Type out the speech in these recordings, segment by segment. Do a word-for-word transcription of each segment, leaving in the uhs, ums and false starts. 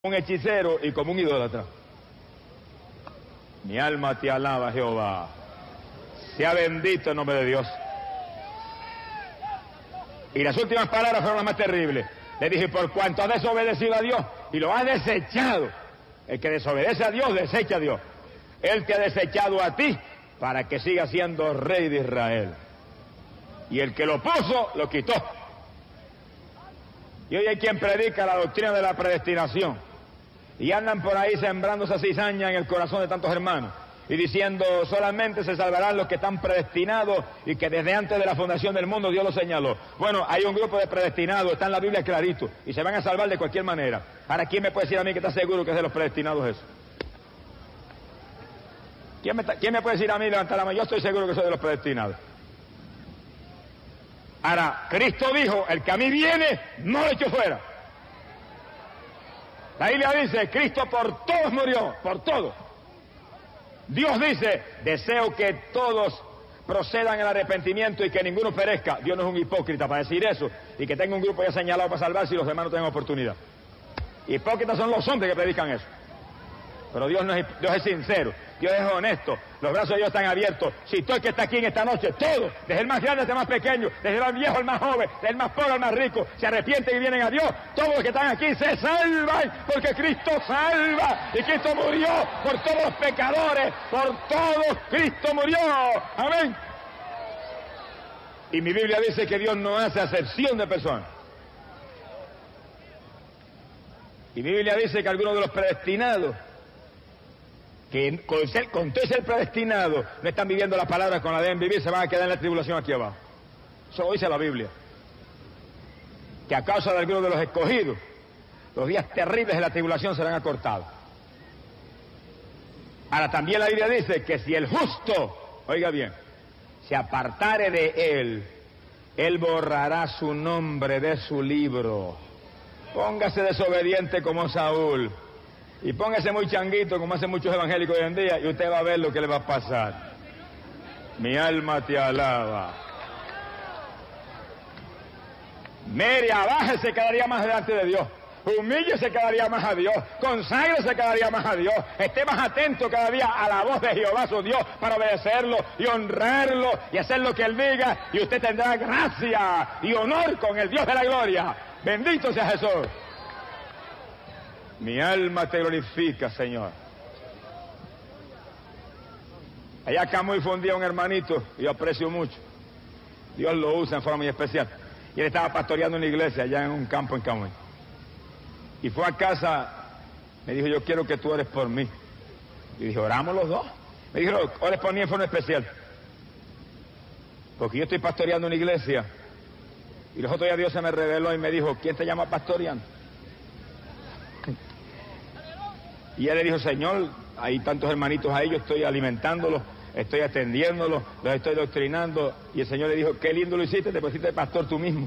un hechicero y como un idólatra. Mi alma te alaba, Jehová. Sea bendito el nombre de Dios. Y las últimas palabras fueron las más terribles. Le dije, por cuanto has desobedecido a Dios y lo has desechado. El que desobedece a Dios, desecha a Dios. Él te ha desechado a ti para que sigas siendo rey de Israel. Y el que lo puso, lo quitó. Y hoy hay quien predica la doctrina de la predestinación. Y andan por ahí sembrando esa cizaña en el corazón de tantos hermanos. Y diciendo, solamente se salvarán los que están predestinados y que desde antes de la fundación del mundo Dios lo señaló. Bueno, hay un grupo de predestinados, está en la Biblia clarito, y se van a salvar de cualquier manera. Ahora, ¿quién me puede decir a mí que está seguro que es de los predestinados eso? ¿Quién me, ¿quién me puede decir a mí, levantar la mano? Yo estoy seguro que soy de los predestinados. Ahora, Cristo dijo, el que a mí viene, no lo echo fuera. La Biblia dice, Cristo por todos murió, por todos. Dios dice, deseo que todos procedan al arrepentimiento y que ninguno perezca. Dios no es un hipócrita para decir eso, y que tenga un grupo ya señalado para salvarse y los demás no tengan oportunidad. Hipócritas son los hombres que predican eso. Pero Dios, no es, Dios es sincero, Dios es honesto, los brazos de Dios están abiertos. Si todo el que está aquí en esta noche, todos, desde el más grande hasta el más pequeño, desde el más viejo al más joven, desde el más pobre al más rico, se arrepienten y vienen a Dios, todos los que están aquí se salvan, porque Cristo salva, y Cristo murió por todos los pecadores, por todos Cristo murió, amén. Y mi Biblia dice que Dios no hace acepción de personas. Y mi Biblia dice que algunos de los predestinados, que con, ser, con todo ser predestinado, no están viviendo la palabra con la deben vivir, se van a quedar en la tribulación aquí abajo. Eso lo dice la Biblia. Que a causa de algunos de los escogidos, los días terribles de la tribulación serán acortados. Ahora también la Biblia dice que si el justo, oiga bien, se apartare de él, él borrará su nombre de su libro. Póngase desobediente como Saúl. Y póngase muy changuito, como hacen muchos evangélicos hoy en día, y usted va a ver lo que le va a pasar. Mi alma te alaba. Mire, abájese cada día más delante de Dios. Humíllese cada día más a Dios. Conságrese cada día más a Dios. Esté más atento cada día a la voz de Jehová su Dios para obedecerlo y honrarlo y hacer lo que Él diga. Y usted tendrá gracia y honor con el Dios de la gloria. Bendito sea Jesús. Mi alma te glorifica, Señor. Allá acá muy fundía un hermanito, y yo aprecio mucho. Dios lo usa en forma muy especial. Y él estaba pastoreando una iglesia allá en un campo en Camuy. Y fue a casa, me dijo, yo quiero que tú ores por mí. Y dije, oramos los dos. Me dijo, ores por mí en forma especial. Porque yo estoy pastoreando una iglesia. Y los otros días Dios se me reveló y me dijo, ¿quién te llama pastoreando? Y él le dijo, Señor, hay tantos hermanitos ahí, yo estoy alimentándolos, estoy atendiéndolos, los estoy doctrinando. Y el Señor le dijo, qué lindo lo hiciste, te pusiste pastor tú mismo.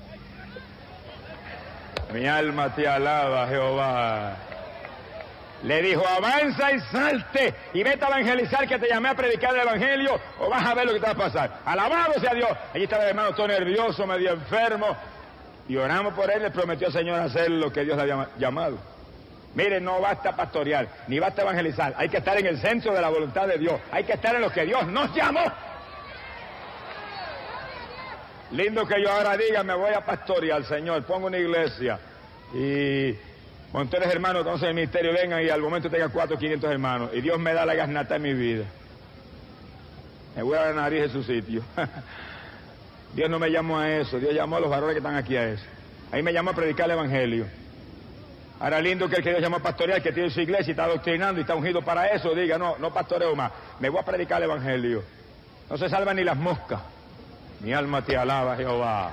Mi alma te alaba, Jehová. Le dijo, avanza y salte y vete a evangelizar, que te llamé a predicar el evangelio, o vas a ver lo que te va a pasar. Alabado sea Dios. Allí estaba el hermano todo nervioso, medio enfermo, y oramos por él, le prometió al Señor hacer lo que Dios le había llamado. Mire, no basta pastorear, ni basta evangelizar. Hay que estar en el centro de la voluntad de Dios. Hay que estar en lo que Dios nos llamó. Lindo que yo ahora diga, me voy a pastorear, Señor. Pongo una iglesia. Y montones de hermanos que conocen el ministerio vengan y al momento tengan cuatro o quinientos hermanos. Y Dios me da la gasnata en mi vida. Me voy a la nariz de su sitio. Dios no me llamó a eso. Dios llamó a los varones que están aquí a eso. Ahí me llamó a predicar el evangelio. Ahora lindo que el que Dios llamó a pastorear, que tiene su iglesia y está doctrinando y está ungido para eso, diga, no, no pastoreo más, me voy a predicar el evangelio. No se salvan ni las moscas. Mi alma te alaba, Jehová.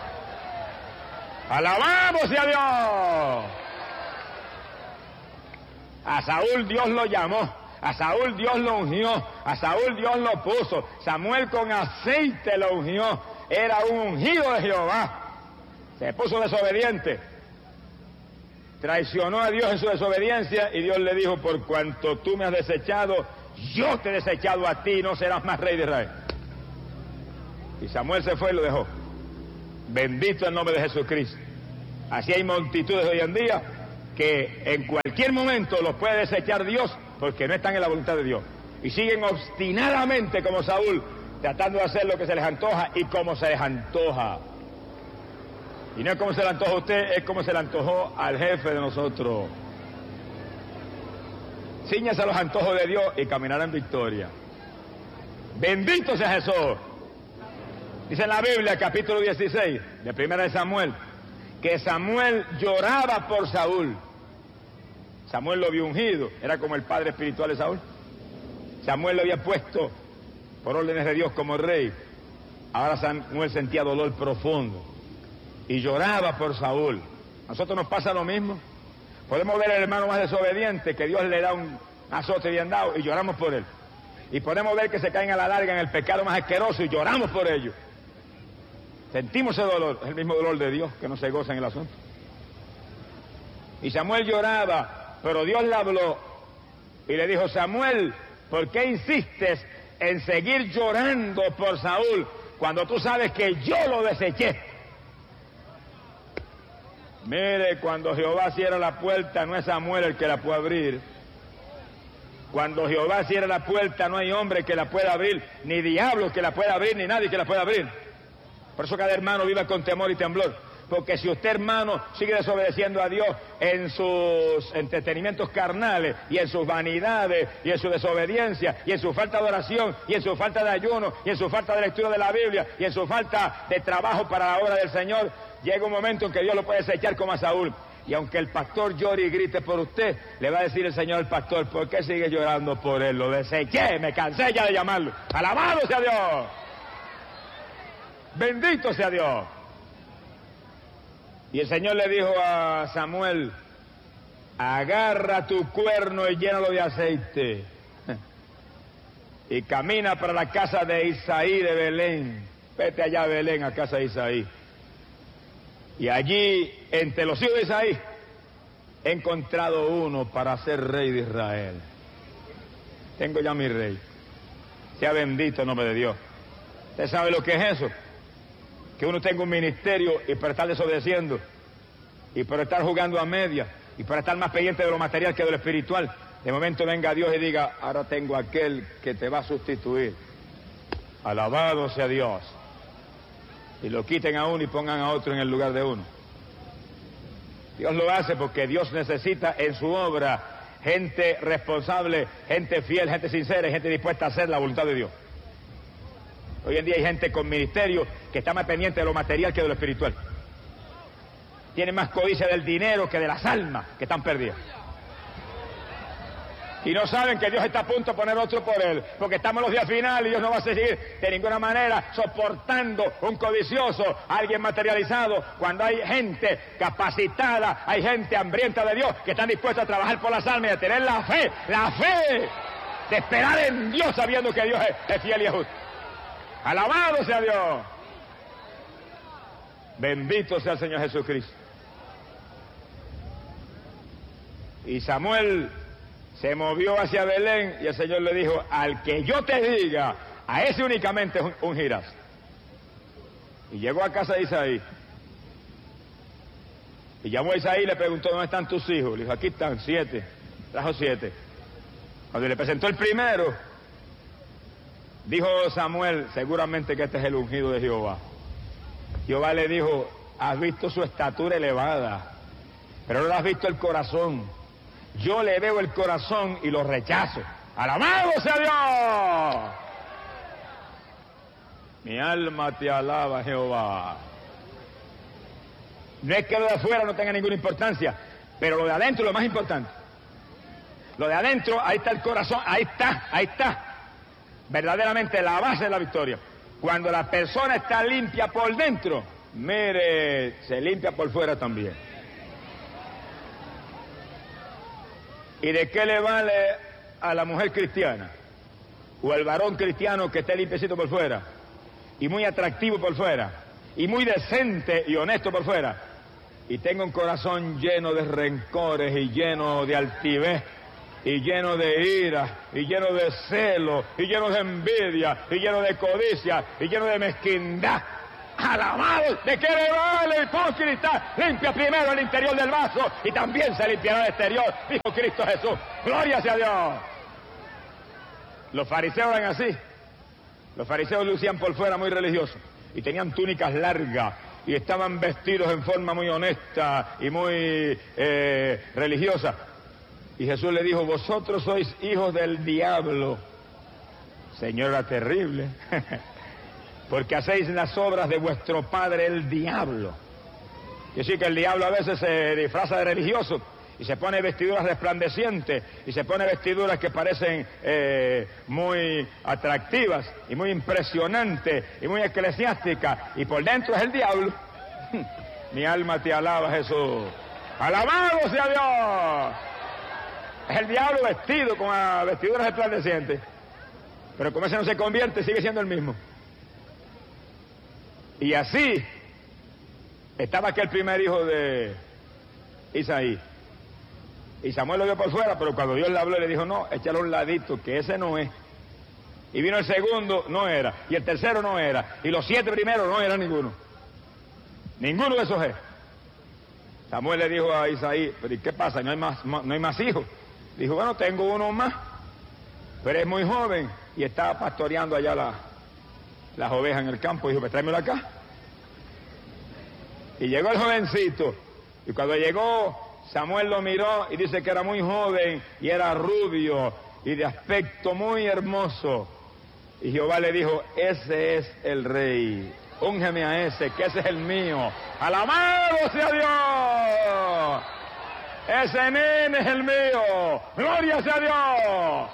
¡Alabamos a Dios! A Saúl Dios lo llamó, a Saúl Dios lo ungió, a Saúl Dios lo puso, Samuel con aceite lo ungió, era un ungido de Jehová. Se puso desobediente. Traicionó a Dios en su desobediencia y Dios le dijo, por cuanto tú me has desechado, yo te he desechado a ti, no serás más rey de Israel. Y Samuel se fue y lo dejó. Bendito el nombre de Jesucristo. Así hay multitudes hoy en día que en cualquier momento los puede desechar Dios porque no están en la voluntad de Dios. Y siguen obstinadamente como Saúl, tratando de hacer lo que se les antoja y como se les antoja. Y no es como se le antoja a usted, es como se le antojó al jefe de nosotros. Cíñase a los antojos de Dios y caminará en victoria. Bendito sea Jesús. Dice en la Biblia, capítulo dieciséis, de Primera de Samuel, que Samuel lloraba por Saúl. Samuel lo había ungido, era como el padre espiritual de Saúl. Samuel lo había puesto por órdenes de Dios como rey. Ahora Samuel sentía dolor profundo y lloraba por Saúl. A nosotros nos pasa lo mismo. Podemos ver al hermano más desobediente que Dios le da un azote bien dado y lloramos por él. Y podemos ver que se caen a la larga en el pecado más asqueroso y lloramos por ello. Sentimos ese dolor, es el mismo dolor de Dios que no se goza en el asunto. Y Samuel lloraba, pero Dios le habló y le dijo: Samuel, ¿por qué insistes en seguir llorando por Saúl cuando tú sabes que yo lo deseché? Mire, cuando Jehová cierra la puerta, no es Samuel el que la puede abrir. Cuando Jehová cierra la puerta, no hay hombre que la pueda abrir, ni diablo que la pueda abrir, ni nadie que la pueda abrir. Por eso cada hermano viva con temor y temblor. Porque si usted, hermano, sigue desobedeciendo a Dios en sus entretenimientos carnales y en sus vanidades y en su desobediencia y en su falta de oración y en su falta de ayuno y en su falta de lectura de la Biblia y en su falta de trabajo para la obra del Señor, llega un momento en que Dios lo puede desechar como a Saúl. Y aunque el pastor llore y grite por usted, le va a decir el Señor al pastor: ¿por qué sigue llorando por él? Lo deseché, me cansé ya de llamarlo. ¡Alabado sea Dios! ¡Bendito sea Dios! Y el Señor le dijo a Samuel: agarra tu cuerno y llénalo de aceite y camina para la casa de Isaí de Belén. Vete allá a Belén, a casa de Isaí. Y allí, entre los hijos de Isaí, he encontrado uno para ser rey de Israel. Tengo ya mi rey. Sea bendito el nombre de Dios. ¿Usted sabe lo que es eso? Que uno tenga un ministerio y por estar desobedeciendo, y por estar jugando a media, y por estar más pendiente de lo material que de lo espiritual, de momento venga Dios y diga: ahora tengo aquel que te va a sustituir. Alabado sea Dios. Y lo quiten a uno y pongan a otro en el lugar de uno. Dios lo hace porque Dios necesita en su obra gente responsable, gente fiel, gente sincera y gente dispuesta a hacer la voluntad de Dios. Hoy en día hay gente con ministerio que está más pendiente de lo material que de lo espiritual. Tiene más codicia del dinero que de las almas que están perdidas. Y no saben que Dios está a punto de poner otro por él, porque estamos en los días finales y Dios no va a seguir de ninguna manera soportando un codicioso, alguien materializado, cuando hay gente capacitada, hay gente hambrienta de Dios que están dispuestos a trabajar por las almas y a tener la fe, la fe de esperar en Dios sabiendo que Dios es, es fiel y es justo. Alabado sea Dios. Bendito sea el Señor Jesucristo. Y Samuel se movió hacia Belén y el Señor le dijo: al que yo te diga, a ese únicamente ungirás. Y llegó a casa de Isaí. Y llamó a Isaí y le preguntó: ¿dónde están tus hijos? Le dijo: aquí están, siete. Trajo siete. Cuando le presentó el primero, dijo Samuel: seguramente que este es el ungido de Jehová. Jehová le dijo: has visto su estatura elevada, pero no has visto el corazón. Yo le veo el corazón y lo rechazo. ¡Alabado sea Dios! Mi alma te alaba, Jehová. No es que lo de afuera no tenga ninguna importancia, pero lo de adentro es lo más importante. Lo de adentro, ahí está el corazón, ahí está, ahí está. Verdaderamente la base de la victoria. Cuando la persona está limpia por dentro, mire, se limpia por fuera también. ¿Y de qué le vale a la mujer cristiana o al varón cristiano que esté limpiecito por fuera y muy atractivo por fuera y muy decente y honesto por fuera y tenga un corazón lleno de rencores y lleno de altivez y lleno de ira y lleno de celo y lleno de envidia y lleno de codicia y lleno de mezquindad? Alabado, ¿de qué le vale, hipócrita? Limpia primero el interior del vaso y también se limpiará el exterior, dijo Cristo Jesús. Gloria sea a Dios. Los fariseos eran así. Los fariseos lucían por fuera muy religiosos y tenían túnicas largas y estaban vestidos en forma muy honesta y muy eh, religiosa. Y Jesús le dijo, vosotros sois hijos del diablo. Señor, era terrible. Porque hacéis las obras de vuestro padre el diablo. Y así que el diablo a veces se disfraza de religioso y se pone vestiduras resplandecientes y se pone vestiduras que parecen eh, muy atractivas y muy impresionantes y muy eclesiásticas, y por dentro es el diablo. Mi alma te alaba, Jesús. ¡Alabado sea Dios! Es el diablo vestido con uh, vestiduras resplandecientes, pero como ese no se convierte, sigue siendo el mismo. Y así estaba aquel primer hijo de Isaí. Y Samuel lo vio por fuera, pero cuando Dios le habló, le dijo, no, échalo a un ladito, que ese no es. Y vino el segundo, no era. Y el tercero no era. Y los siete primeros no era ninguno. Ninguno de esos es. Samuel le dijo a Isaí, pero ¿y qué pasa? ¿No hay más, no hay más hijos? Dijo, bueno, tengo uno más, pero es muy joven y estaba pastoreando allá la, las ovejas en el campo. Dijo, pues tráemelo acá. Y llegó el jovencito, y cuando llegó, Samuel lo miró y dice que era muy joven y era rubio y de aspecto muy hermoso. Y Jehová le dijo, ese es el rey, úngeme a ese, que ese es el mío. ¡Alabado sea Dios! Ese nene es el mío. ¡Gloria sea Dios!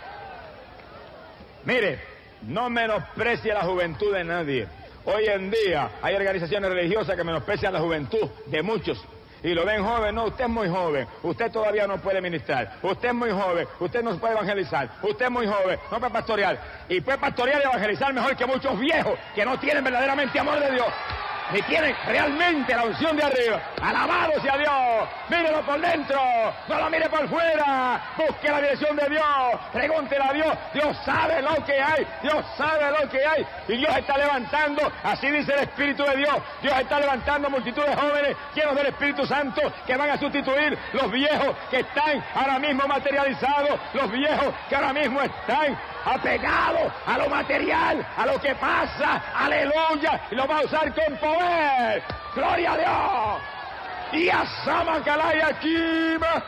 Mire, no menosprecie la juventud de nadie. Hoy en día hay organizaciones religiosas que menosprecian la juventud de muchos. Y lo ven joven, no, usted es muy joven, usted todavía no puede ministrar, usted es muy joven, usted no puede evangelizar, usted es muy joven, no puede pastorear. Y puede pastorear y evangelizar mejor que muchos viejos que no tienen verdaderamente amor de Dios, ni tienen realmente la unción de arriba. ¡Alabado sea Dios! Mírelo por dentro, no lo mire por fuera, busque la dirección de Dios, pregúntele a Dios. Dios sabe lo que hay, Dios sabe lo que hay, y Dios está levantando, así dice el Espíritu de Dios, Dios está levantando multitud de jóvenes llenos del Espíritu Santo que van a sustituir los viejos que están ahora mismo materializados, los viejos que ahora mismo están apegados a lo material, a lo que pasa. ¡Aleluya! Y lo va a usar con poder. ¡Gloria a Dios! Y a Samakalaya Kima.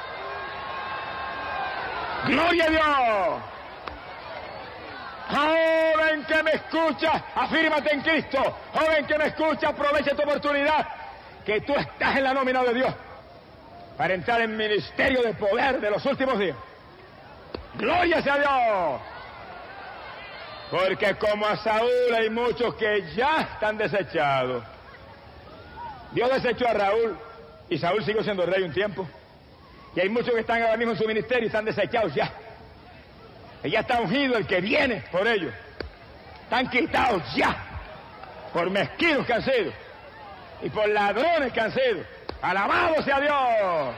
¡Gloria a Dios! Joven que me escucha, afírmate en Cristo. Joven que me escucha, aprovecha tu oportunidad, que tú estás en la nómina de Dios para entrar en ministerio de poder de los últimos días. ¡Gloria sea a Dios! Porque como a Saúl hay muchos que ya están desechados. Dios desechó a Raúl y Saúl siguió siendo rey un tiempo. Y hay muchos que están ahora mismo en su ministerio y están desechados ya. Y ya está ungido el que viene por ellos. Están quitados ya por mezquinos que han sido y por ladrones que han sido. ¡Alabado sea Dios!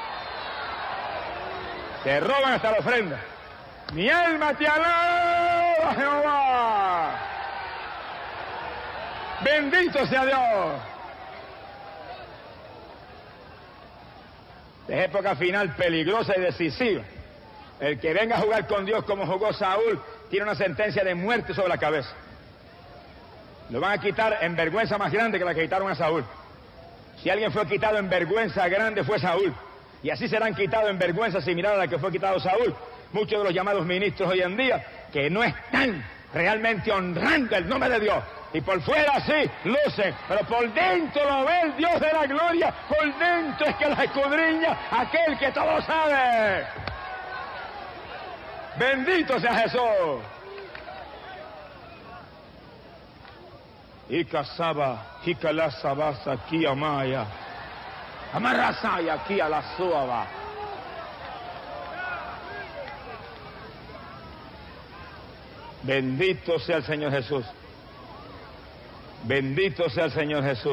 Se roban hasta la ofrenda. Mi alma te alaba, Jehová. Bendito sea Dios. Es época final peligrosa y decisiva. El que venga a jugar con Dios como jugó Saúl tiene una sentencia de muerte sobre la cabeza. Lo van a quitar en vergüenza más grande que la que quitaron a Saúl. Si alguien fue quitado en vergüenza grande fue Saúl. Y así serán quitados en vergüenza similar a la que fue quitado Saúl muchos de los llamados ministros hoy en día, que no están realmente honrando el nombre de Dios. Y por fuera sí, lucen, pero por dentro lo ve el Dios de la gloria. Por dentro es que los escudriña aquel que todo sabe. Bendito sea Jesús. Ikasaba, Ikalasabasa, Kiamaya, Amarasaya, Kialasuaba. Bendito sea el Señor Jesús. Bendito sea el Señor Jesús.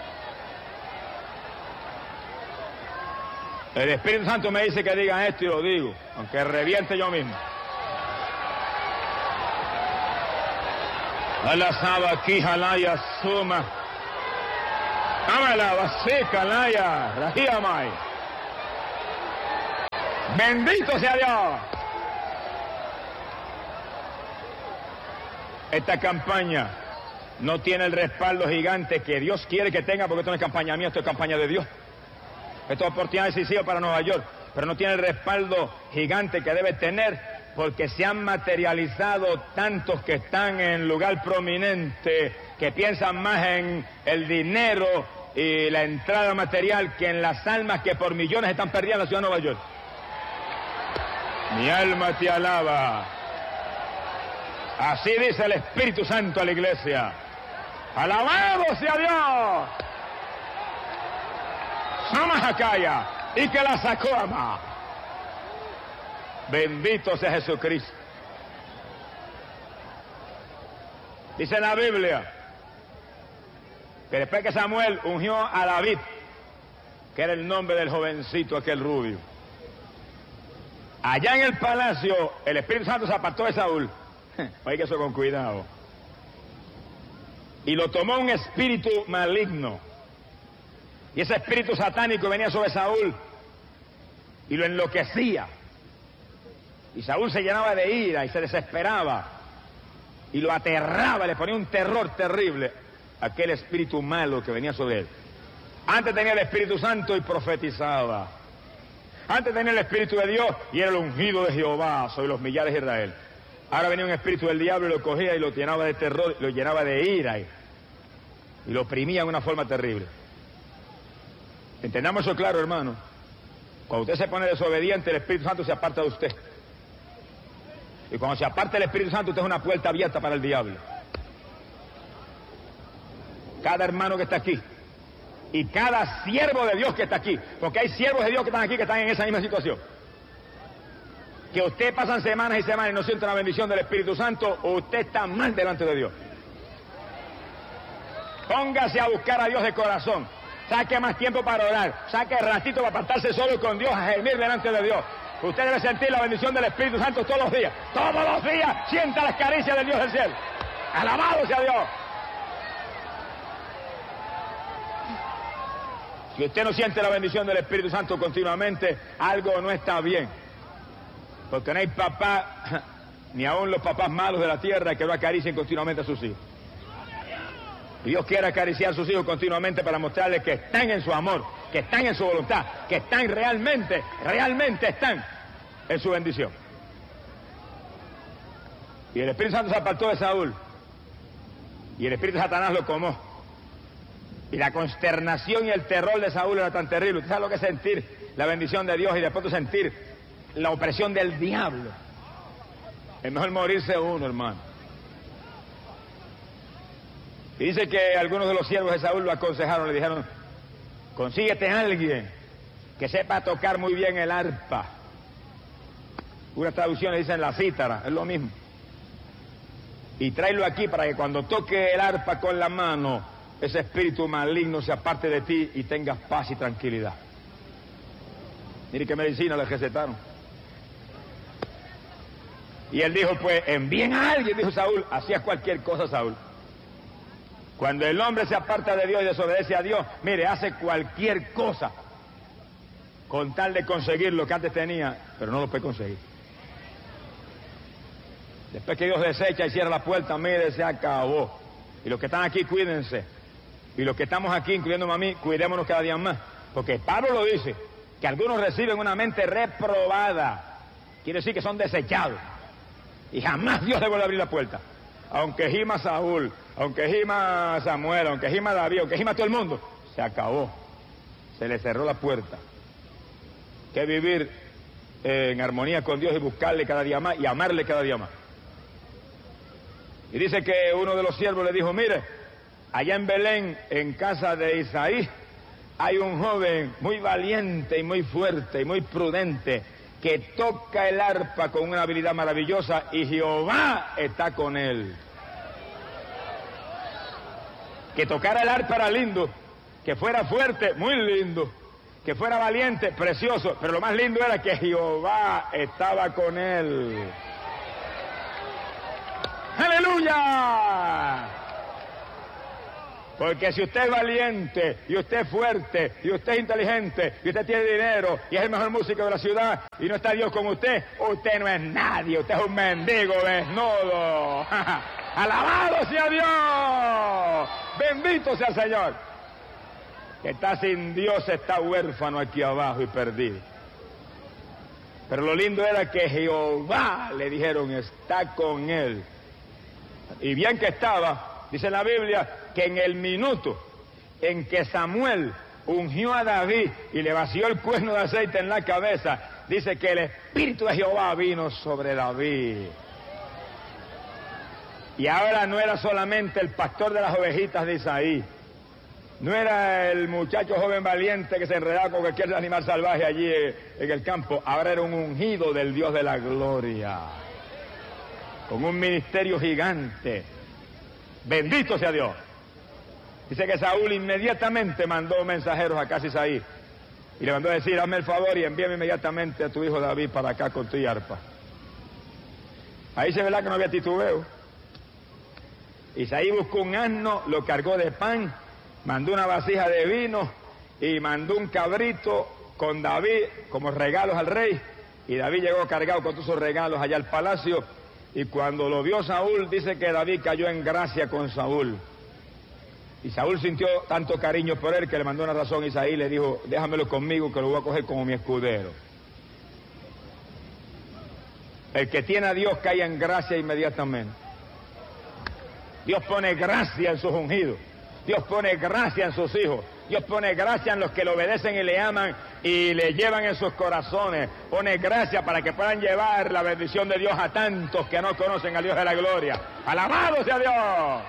El Espíritu Santo me dice que digan esto y lo digo, aunque reviente yo mismo. Alasaba aquí, Jalaya, Suma. Amala, Basika, Laya, Rahiamai. Bendito sea Dios. Esta campaña no tiene el respaldo gigante que Dios quiere que tenga, porque esto no es campaña mía, esto es campaña de Dios. Esto es oportunidad decisiva para Nueva York, pero no tiene el respaldo gigante que debe tener, porque se han materializado tantos que están en lugar prominente, que piensan más en el dinero y la entrada material que en las almas que por millones están perdidas en la ciudad de Nueva York. Mi alma te alaba. Así dice el Espíritu Santo a la iglesia. Alabado sea Dios. Samahakaya. Y que la sacó ama. Bendito sea Jesucristo. Dice la Biblia que después que Samuel ungió a David, que era el nombre del jovencito aquel rubio, allá en el palacio el Espíritu Santo se apartó de Saúl. Oiga eso con cuidado. Y lo tomó un espíritu maligno. Y ese espíritu satánico venía sobre Saúl y lo enloquecía. Y Saúl se llenaba de ira y se desesperaba. Y lo aterraba, le ponía un terror terrible a aquel espíritu malo que venía sobre él. Antes tenía el Espíritu Santo y profetizaba. Antes tenía el Espíritu de Dios y era el ungido de Jehová sobre los millares de Israel. Ahora venía un espíritu del diablo y lo cogía y lo llenaba de terror, lo llenaba de ira y, y lo oprimía de una forma terrible. Entendamos eso claro, hermano. Cuando usted se pone desobediente, el Espíritu Santo se aparta de usted. Y cuando se aparta el Espíritu Santo, usted es una puerta abierta para el diablo. Cada hermano que está aquí y cada siervo de Dios que está aquí, porque hay siervos de Dios que están aquí que están en esa misma situación. Que usted pasan semanas y semanas y no siente la bendición del Espíritu Santo, o usted está mal delante de Dios. Póngase a buscar a Dios de corazón. Saque más tiempo para orar. Saque ratito para apartarse solo con Dios, a gemir delante de Dios. Usted debe sentir la bendición del Espíritu Santo todos los días. Todos los días sienta las caricias del Dios del cielo. Alabado sea Dios. Si usted no siente la bendición del Espíritu Santo continuamente, algo no está bien. Porque no hay papá, ni aún los papás malos de la tierra, que no acaricien continuamente a sus hijos. Dios quiere acariciar a sus hijos continuamente para mostrarles que están en su amor, que están en su voluntad, que están realmente, realmente están en su bendición. Y el Espíritu Santo se apartó de Saúl, y el Espíritu de Satanás lo comó. Y la consternación y el terror de Saúl era tan terrible. ¿Usted sabe lo que es sentir la bendición de Dios y después de sentir la opresión del diablo? Es mejor morirse uno, hermano. Y dice que algunos de los siervos de Saúl lo aconsejaron, le dijeron: consíguete a alguien que sepa tocar muy bien el arpa. Una traducción le dicen la cítara, es lo mismo. Y tráelo aquí para que cuando toque el arpa con la mano, ese espíritu maligno se aparte de ti y tengas paz y tranquilidad. Mire qué medicina le recetaron. Y él dijo, pues envíen a alguien, dijo Saúl. Hacía cualquier cosa Saúl. Cuando el hombre se aparta de Dios y desobedece a Dios, mire, hace cualquier cosa con tal de conseguir lo que antes tenía, pero no lo puede conseguir. Después que Dios desecha y cierra la puerta, mire, se acabó. Y los que están aquí, cuídense. Y los que estamos aquí, incluyéndome a mí, cuidémonos cada día más. Porque Pablo lo dice, que algunos reciben una mente reprobada. Quiere decir que son desechados. Y jamás Dios le vuelve a abrir la puerta. Aunque gima Saúl, aunque gima Samuel, aunque gima David, aunque gima todo el mundo, se acabó. Se le cerró la puerta. Que vivir eh, en armonía con Dios y buscarle cada día más y amarle cada día más. Y dice que uno de los siervos le dijo, mire, allá en Belén, en casa de Isaí, hay un joven muy valiente y muy fuerte y muy prudente que toca el arpa con una habilidad maravillosa y Jehová está con él. Que tocara el arpa era lindo, que fuera fuerte, muy lindo, que fuera valiente, precioso, pero lo más lindo era que Jehová estaba con él. ¡Aleluya! Porque si usted es valiente, y usted es fuerte, y usted es inteligente, y usted tiene dinero, y es el mejor músico de la ciudad, y no está Dios con usted, usted no es nadie, usted es un mendigo desnudo. ¡Alabado sea Dios! ¡Bendito sea el Señor! Que está sin Dios, está huérfano aquí abajo y perdido. Pero lo lindo era que Jehová, le dijeron, está con él. Y bien que estaba, dice la Biblia, que en el minuto en que Samuel ungió a David y le vació el cuerno de aceite en la cabeza, dice que el Espíritu de Jehová vino sobre David. Y ahora no era solamente el pastor de las ovejitas de Isaí, no era el muchacho joven valiente que se enredaba con cualquier animal salvaje allí en el campo, ahora era un ungido del Dios de la gloria, con un ministerio gigante. Bendito sea Dios. Dice que Saúl inmediatamente mandó mensajeros a casa de Isaí y le mandó a decir, hazme el favor y envíame inmediatamente a tu hijo David para acá con tu arpa. Ahí se verá que no había titubeo. Isaí buscó un asno, lo cargó de pan, mandó una vasija de vino y mandó un cabrito con David como regalos al rey, y David llegó cargado con todos sus regalos allá al palacio, y cuando lo vio Saúl, dice que David cayó en gracia con Saúl. Y Saúl sintió tanto cariño por él que le mandó una razón a Isaí y le dijo, déjamelo conmigo que lo voy a coger como mi escudero. El que tiene a Dios cae en gracia inmediatamente. Dios pone gracia en sus ungidos. Dios pone gracia en sus hijos. Dios pone gracia en los que le obedecen y le aman y le llevan en sus corazones. Pone gracia para que puedan llevar la bendición de Dios a tantos que no conocen al Dios de la gloria. ¡Alabado sea Dios!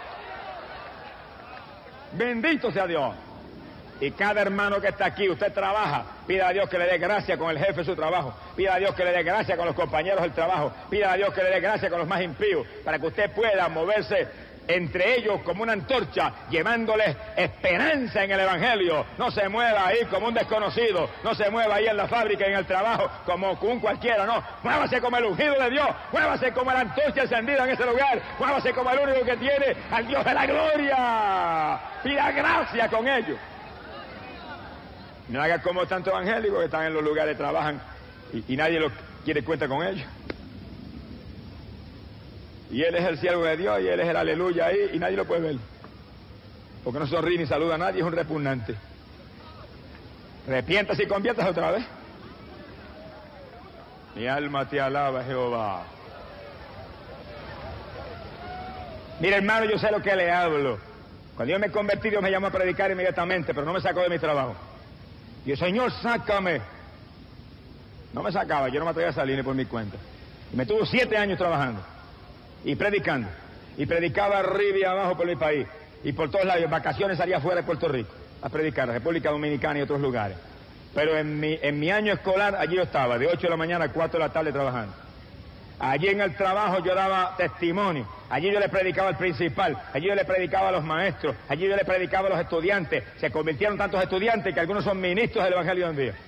Bendito sea Dios. Y cada hermano que está aquí, usted trabaja, pida a Dios que le dé gracia con el jefe de su trabajo, pida a Dios que le dé gracia con los compañeros del trabajo, pida a Dios que le dé gracia con los más impíos, para que usted pueda moverse entre ellos como una antorcha, llevándoles esperanza en el Evangelio. No se mueva ahí como un desconocido, no se mueva ahí en la fábrica y en el trabajo como un cualquiera, no. Muévase como el ungido de Dios, muévase como la antorcha encendida en ese lugar, muévase como el único que tiene al Dios de la gloria. Pida gracia con ellos. No haga como tantos evangélicos que están en los lugares, trabajan y, y nadie los quiere cuenta con ellos. Y él es el siervo de Dios y él es el aleluya ahí y nadie lo puede ver. Porque no sonríe ni saluda a nadie, es un repugnante. Arrepiéntase y conviértase otra vez. Mi alma te alaba, Jehová. Mira, hermano, yo sé lo que le hablo. Cuando yo me convertí, Dios me llamó a predicar inmediatamente, pero no me sacó de mi trabajo. Y el Señor, sácame. No me sacaba, yo no me atrevía a salir ni por mi cuenta. Y me tuvo siete años trabajando y predicando. Y predicaba arriba y abajo por mi país. Y por todos lados, en vacaciones salía fuera de Puerto Rico a predicar, República Dominicana y otros lugares. Pero en mi, en mi año escolar, allí yo estaba, de ocho de la mañana a cuatro de la tarde trabajando. Allí en el trabajo yo daba testimonio, allí yo le predicaba al principal, allí yo le predicaba a los maestros, allí yo le predicaba a los estudiantes. Se convirtieron tantos estudiantes que algunos son ministros del Evangelio hoy en día.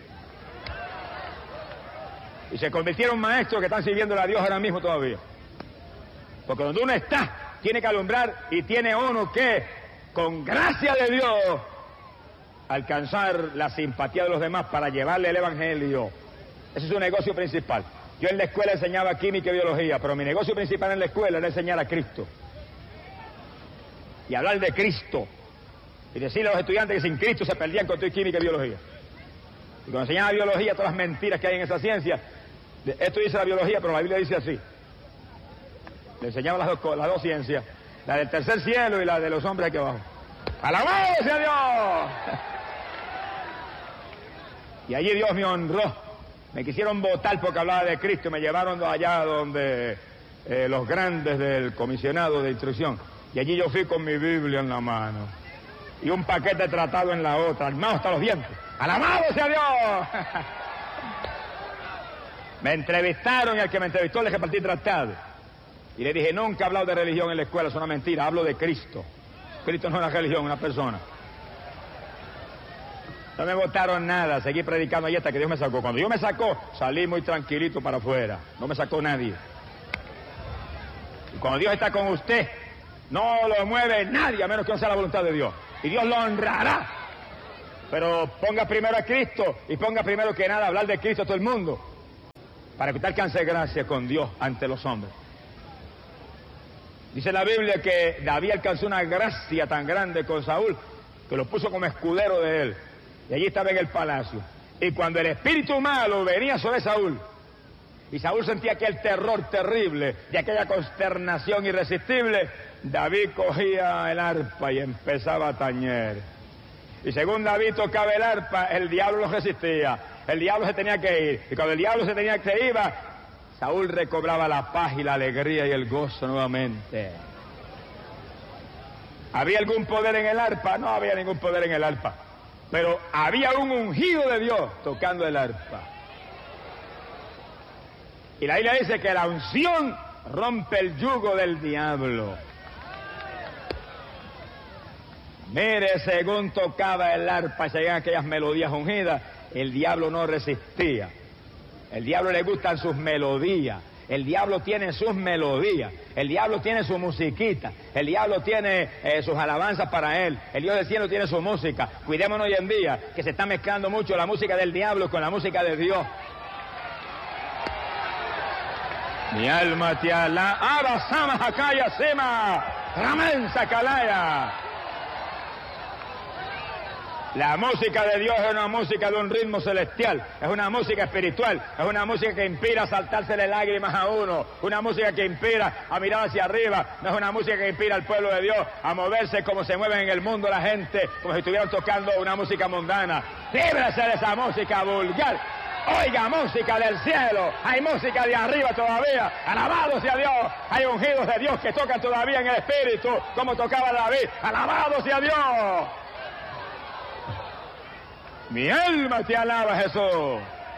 Y se convirtieron maestros que están sirviendo a Dios ahora mismo todavía. Porque donde uno está, tiene que alumbrar y tiene uno que, con gracia de Dios, alcanzar la simpatía de los demás para llevarle el Evangelio. Ese es su negocio principal. Yo en la escuela enseñaba química y biología, pero mi negocio principal en la escuela era enseñar a Cristo. Y hablar de Cristo. Y decirle a los estudiantes que sin Cristo se perdían con tu química y biología. Y cuando enseñaba biología, todas las mentiras que hay en esa ciencia, esto dice la biología, pero la Biblia dice así. Le enseñaba las dos, las dos ciencias, la del tercer cielo y la de los hombres aquí abajo. ¡Alabado sea Dios! Y allí Dios me honró. Me quisieron votar porque hablaba de Cristo y me llevaron allá donde eh, los grandes del comisionado de instrucción. Y allí yo fui con mi Biblia en la mano y un paquete tratado en la otra, armado hasta los dientes. ¡Alabado sea Dios! Me entrevistaron y al que me entrevistó le repartí tratado. Y le dije, nunca he hablado de religión en la escuela, es una mentira, hablo de Cristo. Cristo no es una religión, una persona. No me votaron nada, seguí predicando ahí hasta que Dios me sacó. Cuando Dios me sacó, salí muy tranquilito para afuera. No me sacó nadie. Y cuando Dios está con usted, no lo mueve nadie a menos que no sea la voluntad de Dios. Y Dios lo honrará. Pero ponga primero a Cristo y ponga primero que nada hablar de Cristo a todo el mundo, para que usted alcance gracia con Dios ante los hombres. Dice la Biblia que David alcanzó una gracia tan grande con Saúl que lo puso como escudero de él. Y allí estaba en el palacio. Y cuando el espíritu malo venía sobre Saúl, y Saúl sentía aquel terror terrible y aquella consternación irresistible, David cogía el arpa y empezaba a tañer. Y según David tocaba el arpa, el diablo lo resistía. El diablo se tenía que ir. Y cuando el diablo se tenía que ir, Saúl recobraba la paz y la alegría y el gozo nuevamente. ¿Había algún poder en el arpa? No había ningún poder en el arpa. Pero había un ungido de Dios tocando el arpa. Y la Biblia dice que la unción rompe el yugo del diablo. Mire, según tocaba el arpa y se llegan aquellas melodías ungidas, el diablo no resistía. El diablo le gustan sus melodías. El diablo tiene sus melodías. El diablo tiene su musiquita. El diablo tiene eh, sus alabanzas para él. El Dios del cielo tiene su música. Cuidémonos hoy en día que se está mezclando mucho la música del diablo con la música de Dios. Mi alma te alaba. Abasama Hakaya Sema. Ramensa Kalaya. La música de Dios es una música de un ritmo celestial, es una música espiritual, es una música que inspira a saltársele lágrimas a uno, una música que inspira a mirar hacia arriba, no es una música que inspira al pueblo de Dios a moverse como se mueven en el mundo la gente, como si estuvieran tocando una música mundana. Líbrese de esa música vulgar. Oiga, música del cielo, hay música de arriba todavía, alabado sea Dios, hay ungidos de Dios que tocan todavía en el espíritu, como tocaba David, alabado sea Dios. Mi alma te alaba, Jesús.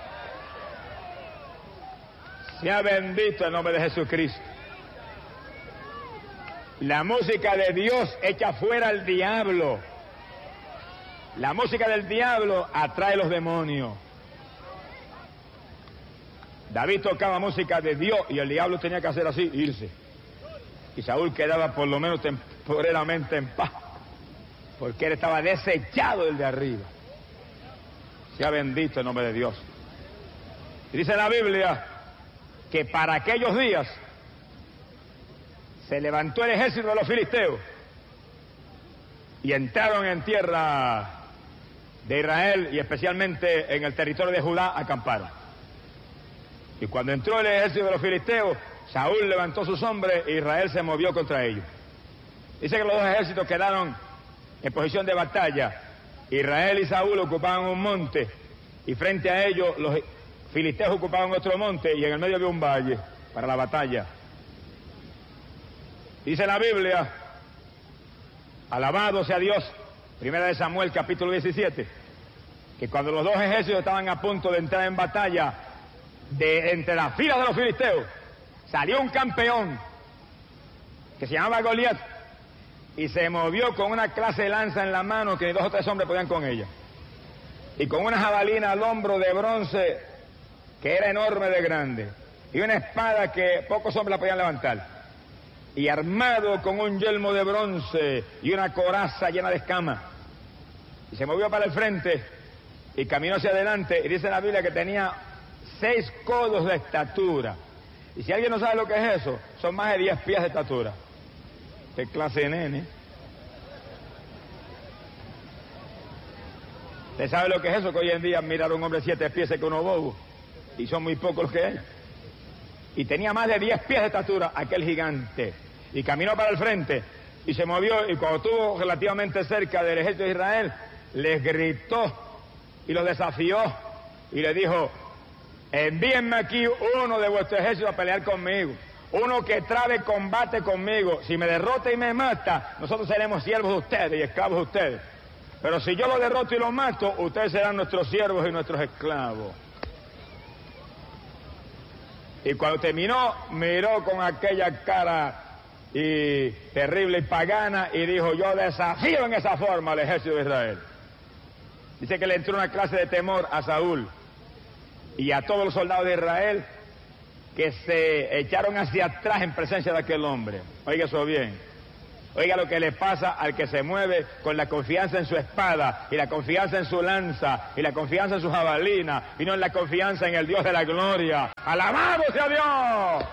Sea bendito el nombre de Jesucristo. La música de Dios echa fuera al diablo. La música del diablo atrae los demonios. David tocaba música de Dios y el diablo tenía que hacer así, irse. Y Saúl quedaba por lo menos temporalmente en paz, porque él estaba desechado del de arriba. Sea bendito el nombre de Dios. Y dice la Biblia que para aquellos días se levantó el ejército de los filisteos y entraron en tierra de Israel y especialmente en el territorio de Judá acamparon. Y cuando entró el ejército de los filisteos, Saúl levantó sus hombres e Israel se movió contra ellos. Dice que los dos ejércitos quedaron en posición de batalla. Israel y Saúl ocupaban un monte y frente a ellos los filisteos ocupaban otro monte y en el medio había un valle para la batalla. Dice la Biblia, alabado sea Dios, primera de Samuel capítulo diecisiete, que cuando los dos ejércitos estaban a punto de entrar en batalla, de entre las filas de los filisteos salió un campeón que se llamaba Goliat y se movió con una clase de lanza en la mano que ni dos o tres hombres podían con ella, y con una jabalina al hombro de bronce que era enorme de grande, y una espada que pocos hombres la podían levantar, y armado con un yelmo de bronce y una coraza llena de escamas, y se movió para el frente y caminó hacia adelante, y dice la Biblia que tenía seis codos de estatura, y si alguien no sabe lo que es eso, son más de diez pies de estatura. ¿Qué clase de nene? ¿Usted sabe lo que es eso? Que hoy en día mirar a un hombre de siete pies que uno bobo, y son muy pocos los que hay. Y tenía más de diez pies de estatura aquel gigante, y caminó para el frente, y se movió, y cuando estuvo relativamente cerca del ejército de Israel, les gritó, y los desafió, y les dijo, envíenme aquí uno de vuestro ejército a pelear conmigo. Uno que trabe combate conmigo. Si me derrota y me mata, nosotros seremos siervos de ustedes y esclavos de ustedes. Pero si yo lo derroto y lo mato, ustedes serán nuestros siervos y nuestros esclavos. Y cuando terminó, miró con aquella cara y terrible y pagana y dijo, yo desafío en esa forma al ejército de Israel. Dice que le entró una clase de temor a Saúl y a todos los soldados de Israel, que se echaron hacia atrás en presencia de aquel hombre. Oiga eso bien. Oiga lo que le pasa al que se mueve con la confianza en su espada, y la confianza en su lanza, y la confianza en su jabalina, y no en la confianza en el Dios de la gloria. ¡Alabado sea Dios!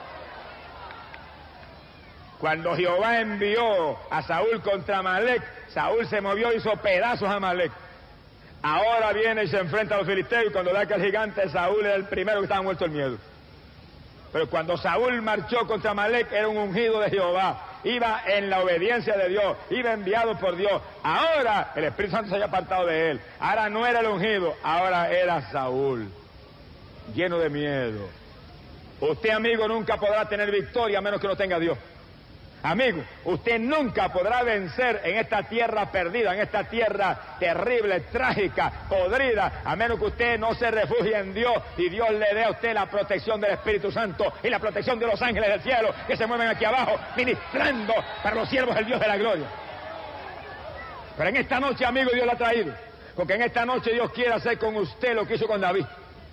Cuando Jehová envió a Saúl contra Amalec, Saúl se movió y hizo pedazos a Amalec. Ahora viene y se enfrenta a los filisteos, y cuando da que el gigante, Saúl era el primero que estaba muerto el miedo. Pero cuando Saúl marchó contra Amalec, era un ungido de Jehová. Iba en la obediencia de Dios, iba enviado por Dios. Ahora el Espíritu Santo se había apartado de él. Ahora no era el ungido, ahora era Saúl, lleno de miedo. Usted, amigo, nunca podrá tener victoria a menos que no tenga a Dios. Amigo, usted nunca podrá vencer en esta tierra perdida, en esta tierra terrible, trágica, podrida, a menos que usted no se refugie en Dios y Dios le dé a usted la protección del Espíritu Santo y la protección de los ángeles del cielo que se mueven aquí abajo ministrando para los siervos del Dios de la gloria. Pero en esta noche, amigo, Dios la ha traído, porque en esta noche Dios quiere hacer con usted lo que hizo con David.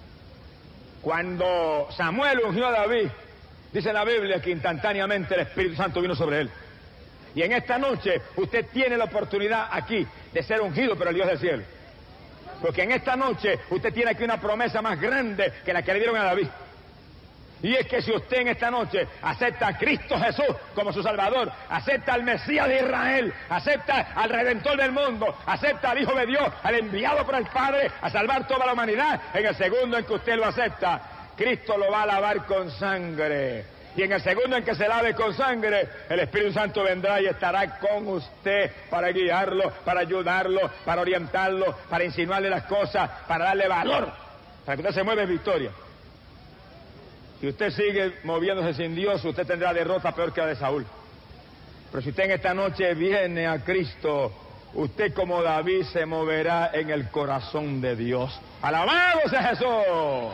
Cuando Samuel ungió a David, dice la Biblia que instantáneamente el Espíritu Santo vino sobre él. Y en esta noche usted tiene la oportunidad aquí de ser ungido por el Dios del cielo. Porque en esta noche usted tiene aquí una promesa más grande que la que le dieron a David. Y es que si usted en esta noche acepta a Cristo Jesús como su Salvador, acepta al Mesías de Israel, acepta al Redentor del mundo, acepta al Hijo de Dios, al enviado por el Padre a salvar toda la humanidad, en el segundo en que usted lo acepta, Cristo lo va a lavar con sangre. Y en el segundo en que se lave con sangre, el Espíritu Santo vendrá y estará con usted para guiarlo, para ayudarlo, para orientarlo, para insinuarle las cosas, para darle valor, para que usted se mueva en victoria. Si usted sigue moviéndose sin Dios, usted tendrá derrota peor que la de Saúl. Pero si usted en esta noche viene a Cristo, usted como David se moverá en el corazón de Dios. ¡Alabado sea Jesús!